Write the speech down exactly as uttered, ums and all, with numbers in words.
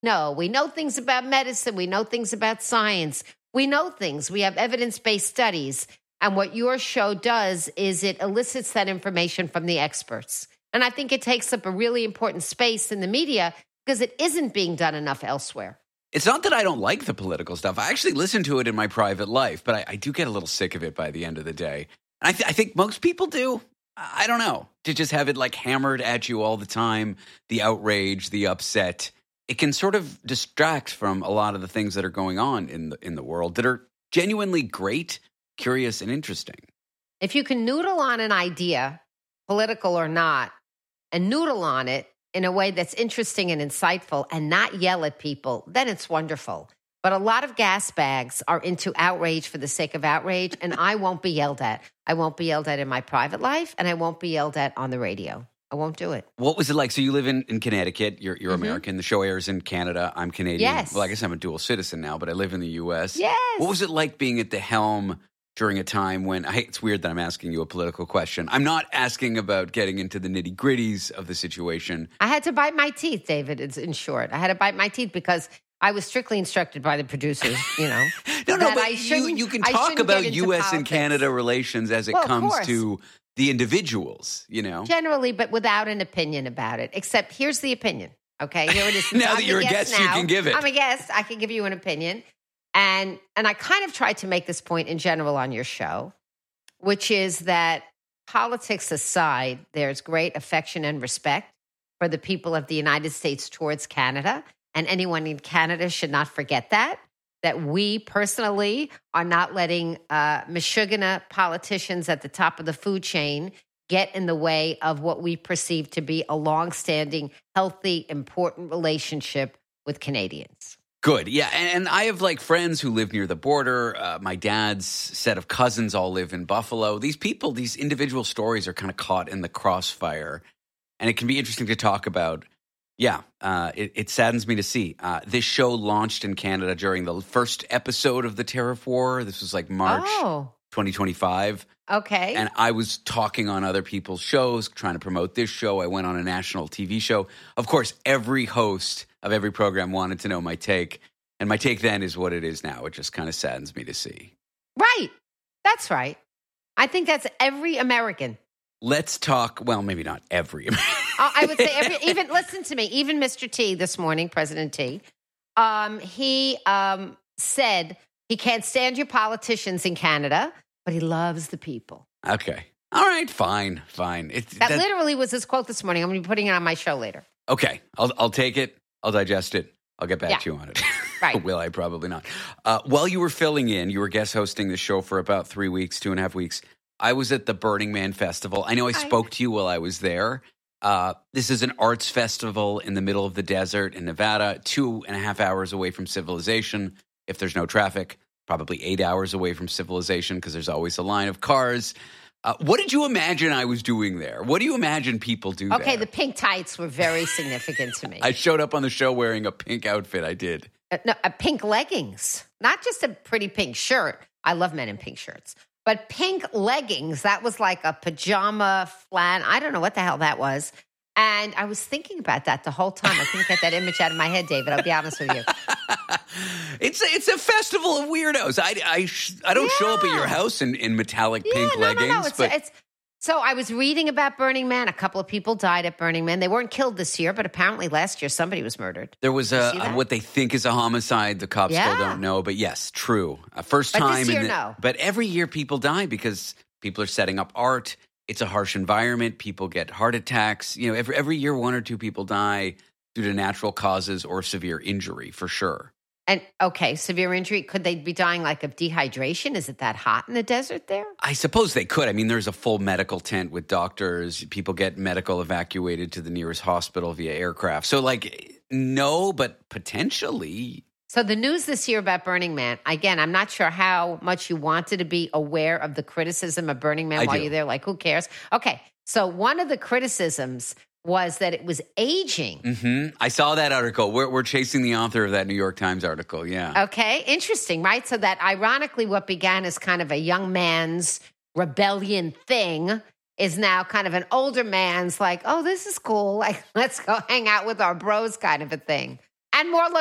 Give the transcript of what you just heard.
know. We know things about medicine. We know things about science. We know things. We have evidence-based studies. And what your show does is it elicits that information from the experts. And I think it takes up a really important space in the media because it isn't being done enough elsewhere. It's not that I don't like the political stuff. I actually listen to it in my private life, but I, I do get a little sick of it by the end of the day. And I, th- I think most people do. I don't know. To just have it like hammered at you all the time, the outrage, the upset, it can sort of distract from a lot of the things that are going on in the in the world that are genuinely great, curious, and interesting. If you can noodle on an idea, political or not, and noodle on it in a way that's interesting and insightful and not yell at people, then it's wonderful. But a lot of gas bags are into outrage for the sake of outrage, and I won't be yelled at. I won't be yelled at in my private life, and I won't be yelled at on the radio. I won't do it. What was it like? So you live in, in Connecticut. You're, you're mm-hmm. American. The show airs in Canada. I'm Canadian. Yes. Well, I guess I'm a dual citizen now, but I live in the U S. Yes. What was it like being at the helm during a time when, I, it's weird that I'm asking you a political question. I'm not asking about getting into the nitty gritties of the situation. I had to bite my teeth, David, it's in short. I had to bite my teeth because I was strictly instructed by the producers, you know. no, no, but you, you can talk about U S politics. And Canada relations as it well, comes to the individuals, you know. Generally, but without an opinion about it. Except here's the opinion, okay? Here it is. now that you're a guest, now. you can give it. I'm a guest. I can give you an opinion. And and I kind of tried to make this point in general on your show, which is that politics aside, there's great affection and respect for the people of the United States towards Canada. And anyone in Canada should not forget that, that we personally are not letting uh, Michigana politicians at the top of the food chain get in the way of what we perceive to be a longstanding, healthy, important relationship with Canadians. Good. Yeah. And I have like friends who live near the border. Uh, my dad's set of cousins all live in Buffalo. These people, these individual stories are kind of caught in the crossfire. And it can be interesting to talk about. Yeah. Uh, it, it saddens me to see. Uh, this show launched in Canada during the first episode of the Tariff War. This was like March oh. twenty twenty-five. Okay. And I was talking on other people's shows, trying to promote this show. I went on a national T V show. Of course, every host of every program wanted to know my take. And my take then is what it is now. It just kind of saddens me to see. Right. That's right. I think that's every American. Let's talk, well, maybe not every American. I would say every, even, listen to me, even Mister T this morning, President T, um, he um, said he can't stand your politicians in Canada, but he loves the people. Okay. All right, fine, fine. It, that, that literally was his quote this morning. I'm going to be putting it on my show later. Okay. I'll, I'll take it. I'll digest it. I'll get back yeah. to you on it. Right. Will I? Probably not. Uh, while you were filling in, you were guest hosting the show for about three weeks, two and a half weeks. I was at the Burning Man Festival. I know I spoke I... to you while I was there. Uh, this is an arts festival in the middle of the desert in Nevada, two and a half hours away from civilization. If there's no traffic, probably eight hours away from civilization because there's always a line of cars. Uh, what did you imagine I was doing there? What do you imagine people do okay, there? The pink tights were very significant to me. I showed up on the show wearing a pink outfit. I did. Uh, no, uh, pink leggings, not just a pretty pink shirt. I love men in pink shirts. But pink leggings, that was like a pajama flan. I don't know what the hell that was. And I was thinking about that the whole time. I couldn't get that image out of my head, David. I'll be honest with you. It's a, it's a festival of weirdos. I, I, I don't yeah. show up at your house in, in metallic yeah, pink no, leggings. No, no. It's, but it's, so I was reading about Burning Man. A couple of people died at Burning Man. They weren't killed this year, but apparently last year somebody was murdered. There was a, a what they think is a homicide. The cops yeah. still don't know. But yes, true. Uh, first but time. This year, in the, no. But every year people die because people are setting up art. It's a harsh environment. People get heart attacks. You know, every every year one or two people die due to natural causes or severe injury, for sure. And, okay, severe injury, could they be dying like of dehydration? Is it that hot in the desert there? I suppose they could. I mean, there's a full medical tent with doctors. People get medical evacuated to the nearest hospital via aircraft. So, like, no, but potentially. So the news this year about Burning Man, again, I'm not sure how much you wanted to be aware of the criticism of Burning Man I while do. you're there. Like, who cares? Okay, so one of the criticisms was that it was aging. Mm-hmm. I saw that article. We're, we're chasing the author of that New York Times article, yeah. Okay, interesting, right? So that ironically what began as kind of a young man's rebellion thing is now kind of an older man's like, oh, this is cool. Like, let's go hang out with our bros kind of a thing. and more